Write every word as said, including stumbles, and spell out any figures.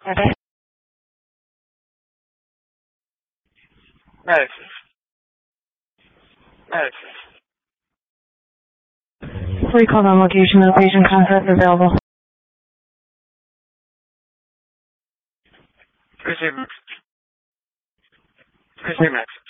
Okay. Medicine. Medicine. Recall on location of patient contact available. Resume. Resume.